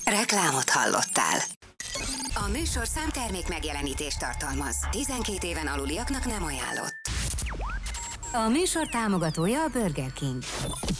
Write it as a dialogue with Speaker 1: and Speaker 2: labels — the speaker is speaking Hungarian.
Speaker 1: Reklámot hallottál. A műsorszám termék megjelenítést tartalmaz. 12 éven aluliaknak nem ajánlott. A műsor támogatója a Burger King.